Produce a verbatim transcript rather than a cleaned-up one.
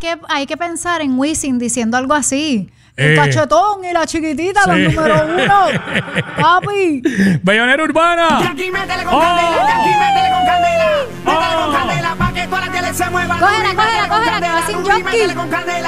que, hay que pensar en Wisin diciendo algo así. El Eh, cachetón y la chiquitita, sí. los número uno. Papi. Bellonera Urbana. Yankee, métele con Oh. candela, Yankee, métele con candela. Métele Oh. con candela pa' que todas las teles se muevan. Cógela, Luis, cógela, métele con cógela, que va candela, sin Luis, jockey. métele con candela.